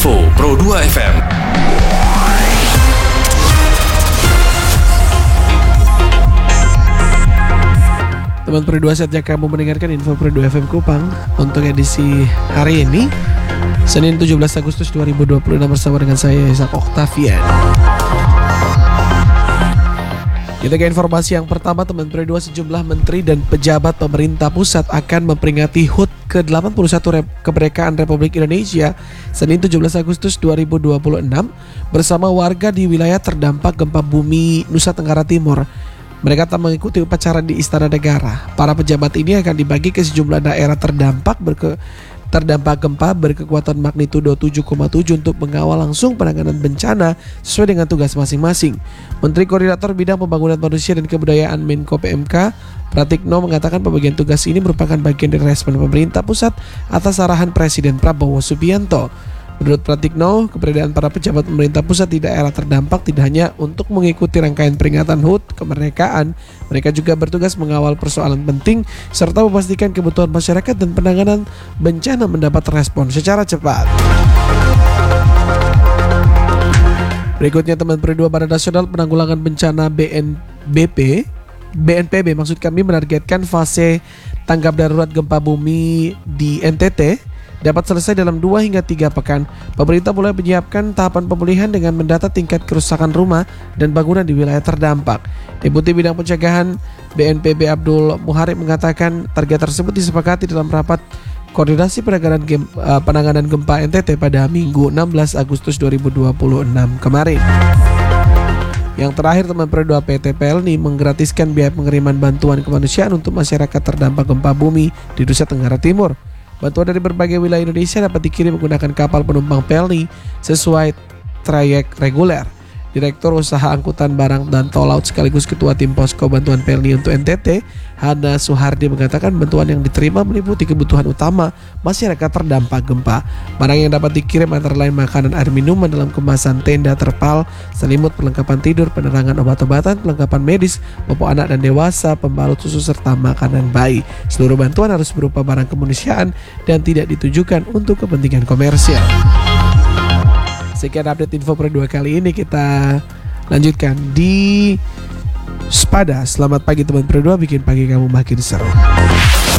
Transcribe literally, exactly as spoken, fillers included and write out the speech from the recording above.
Info Pro dua F M. Teman Pro dua, saatnya kamu mendengarkan Info Pro dua F M Kupang untuk edisi hari ini, Senin tujuh belas Agustus dua ribu dua puluh enam, bersama dengan saya Ishak Octavian. Kita ke informasi yang pertama, teman Pro dua. Sejumlah menteri dan pejabat pemerintah pusat akan memperingati H U T ke delapan puluh satu Rep- kemerdekaan Republik Indonesia Senin tujuh belas Agustus dua ribu dua puluh enam bersama warga di wilayah terdampak gempa bumi Nusa Tenggara Timur. Mereka tak mengikuti upacara di Istana Negara. Para pejabat ini akan dibagi ke sejumlah daerah terdampak berke terdampak gempa berkekuatan magnitudo tujuh koma tujuh untuk mengawal langsung penanganan bencana sesuai dengan tugas masing-masing. Menteri Koordinator Bidang Pembangunan Manusia dan Kebudayaan Menko P M K Pratikno mengatakan pembagian tugas ini merupakan bagian dari respon pemerintah pusat atas arahan Presiden Prabowo Subianto. Menurut Pratikno, keberadaan para pejabat pemerintah pusat di daerah terdampak tidak hanya untuk mengikuti rangkaian peringatan H U T kemerdekaan, mereka juga bertugas mengawal persoalan penting serta memastikan kebutuhan masyarakat dan penanganan bencana mendapat respon secara cepat. Berikutnya, teman Pro dua, Badan Nasional Penanggulangan Bencana B N B P B N P B maksud kami menargetkan fase tanggap darurat gempa bumi di N T T dapat selesai dalam dua hingga tiga pekan. Pemerintah mulai menyiapkan tahapan pemulihan dengan mendata tingkat kerusakan rumah dan bangunan di wilayah terdampak. Deputi Bidang Pencegahan B N P B Abdul Muharib mengatakan target tersebut disepakati dalam rapat koordinasi penanganan, gem, uh, penanganan gempa N T T pada Minggu enam belas Agustus dua ribu dua puluh enam kemarin. Yang terakhir, teman Pro dua, P T P L N I menggratiskan biaya pengiriman bantuan kemanusiaan untuk masyarakat terdampak gempa bumi di Nusa Tenggara Timur. Bantuan dari berbagai wilayah Indonesia dapat dikirim menggunakan kapal penumpang P L N I sesuai trayek reguler. Direktur Usaha Angkutan Barang dan Tol Laut sekaligus Ketua Tim Posko Bantuan P L N I untuk N T T, Hana Suhardi, mengatakan bantuan yang diterima meliputi kebutuhan utama masyarakat terdampak gempa. Barang yang dapat dikirim antara lain makanan, air minuman dalam kemasan, tenda, terpal, selimut, perlengkapan tidur, penerangan, obat-obatan, perlengkapan medis, popok anak dan dewasa, pembalut susu, serta makanan bayi. Seluruh bantuan harus berupa barang kemanusiaan dan tidak ditujukan untuk kepentingan komersial. Sekian update Info Pro dua kali ini, kita lanjutkan di Spada. Selamat pagi teman Pro dua, bikin pagi kamu makin seru.